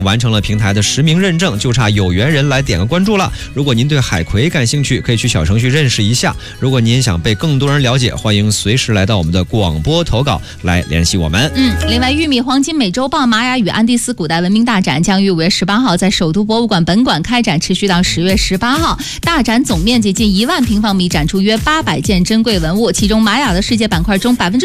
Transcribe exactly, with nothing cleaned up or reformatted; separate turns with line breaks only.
完成了平台的实名认证，就差有缘人来点个关注了。如果您对海葵感兴趣，可以去小程序认识一下。如果您想被更多人了解，欢迎随时来到我们的广播投稿来联系我们。
嗯，另外，玉米黄金美洲豹玛雅与安第斯古代文明大展将于五月十八号在首都博物馆本馆开展，持续到十月十八号。大展总面积近一万平方米，展出约八百件珍贵文物，其中玛雅的世界板块中百分之